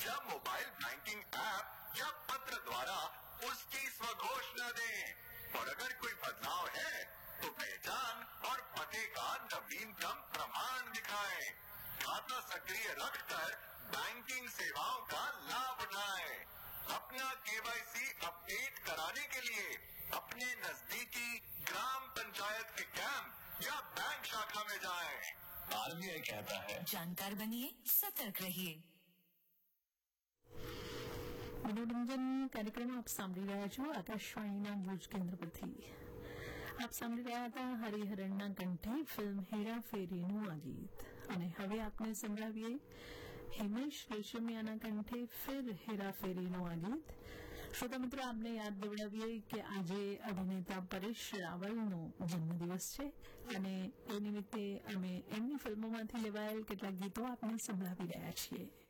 या mobile banking app या पत्र द्वारा उसकी स्वघोषणा दें। और अगर कोई बदलाव है तो पहचान और पते का नवीनतम प्रमाण दिखाएं। खाता सक्रिय रखकर बैंकिंग सेवाओं का लाभ उठाएं। अपना KYC अपडेट कराने के लिए अपने नजदीकी ग्राम पंचायत के कैंप या बैंक शाखा में जाएं। RBI कहता है, जानकार बनिए, सतर्क रहिए। મનોરંજન કાર્યક્રમ આપ સાંભળી રહ્યા છો આકાશવાણીના ભુજ કેન્દ્ર પરથી। આપ સાંભળી રહ્યા હતા હરિહરણના કંઠે ફિલ્મ હેરાફેરીનું આ ગીત। અને હવે આપને સંભળાવીએ હિમેશ રેશમિયાના કંઠે ફિર હેરાફેરીનું આ ગીત। શ્રોતા મિત્રો, આપને યાદ દેવડાવીએ કે આજે અભિનેતા પરેશ રાવલનો જન્મદિવસ છે અને એ નિમિત્તે અમે એમની ફિલ્મોમાંથી લેવાયેલ કેટલાક ગીતો આપને સંભળાવી રહ્યા છીએ।